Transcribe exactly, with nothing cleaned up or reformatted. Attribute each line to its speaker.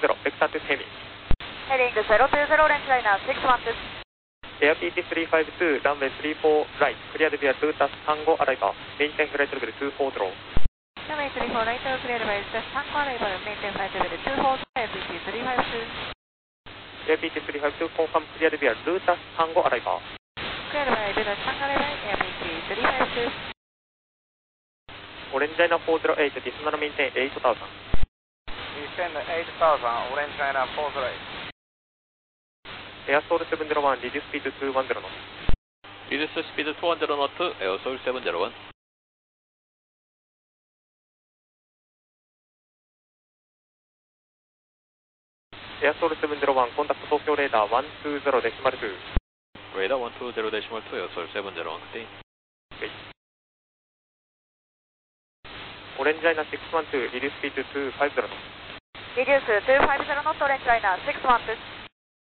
Speaker 1: zero, vector to Hemi.
Speaker 2: Heading zero two zero, Orange Liner six one two.
Speaker 1: Air P T three five two, runway three four right, cleared via Lutas Tango arrival, maintain flight level two four draw.
Speaker 2: Runway three four right, cleared by Lutas Tango arrival, maintain flight level two four, Air P T three five two.
Speaker 1: Air P T three five two, confirm cleared via Lutas Tango arrival.
Speaker 2: Cleared by Lutas Tango arrival, Air P T three five two.
Speaker 1: Orange Liner four zero eight, descend maintain eight thousand.
Speaker 3: Descend eight thousand, Orange Liner four zero eight.
Speaker 1: Air Soul seven zero one, reduce speed to two one zero knots.
Speaker 4: Reduce speed two one zero knots, Air Soul seven zero one.
Speaker 1: Air Soul seven zero one, contact Tokyo radar one two zero decimal two.
Speaker 4: Radar one two zero decimal two, Air Soul seven zero one, clean.
Speaker 1: Okay. Orange Liner six one two, reduce speed to two five zero knots.
Speaker 2: Reduce two five zero knots, Orange Liner six one two.